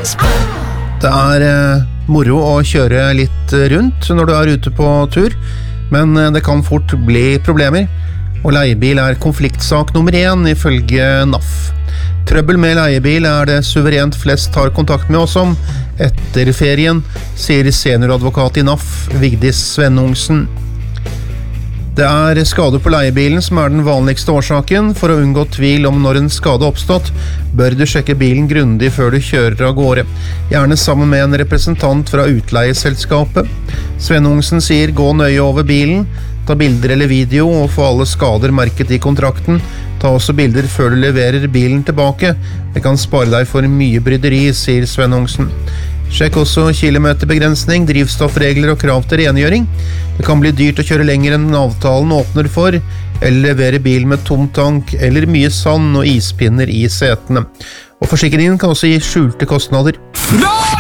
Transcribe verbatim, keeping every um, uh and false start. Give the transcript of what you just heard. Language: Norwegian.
Det er eh, moro å kjøre litt rundt når du er ute på tur, men eh, det kan fort bli problemer, og leiebil er konfliktsak nummer én ifølge N A F. Trøbbel med leiebil er det suverent flest tar kontakt med oss om etter ferien, sier senioradvokat i N A F, Vigdis Svennungsen. Det er skade på leiebilen som er den vanligste årsaken. For å unngå tvil om når en skade oppstått, bør du sjekke bilen grundig før du kjører av gårde. Gjerne sammen med en representant fra utleieselskapet. Svennungsen sier gå nøye over bilen, ta bilder eller video og få alle skader merket i kontrakten. Ta også bilder før du leverer bilen tilbake. Det kan spare deg for mye bryderi, sier Svennungsen. Sjekk også kilometerbegrensning, drivstoffregler og krav til rengjøring. Det kan bli dyrt å kjøre lenger enn avtalen åpner for, eller levere bil med tom tank, eller mye sand og ispinner i setene. Og forsikringen kan også gi skjulte kostnader.